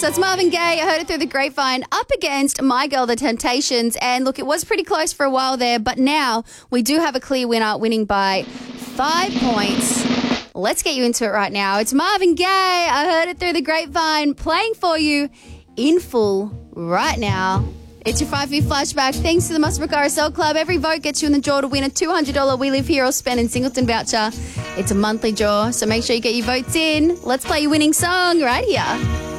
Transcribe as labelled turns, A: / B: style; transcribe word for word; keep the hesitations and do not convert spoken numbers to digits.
A: So it's Marvin Gaye. I heard it through the grapevine up against My Girl, The Temptations. And look, it was pretty close for a while there, but now we do have a clear winner, winning by five points. Let's get you into it right now. It's Marvin Gaye. I heard it through the grapevine, playing for you in full right now. It's your five V flashback. Thanks to the Musbrook R S L Club. Every vote gets you in the draw to win a two hundred dollars We Live Here or Spend in Singleton voucher. It's a monthly draw, so make sure you get your votes in. Let's play your winning song right here.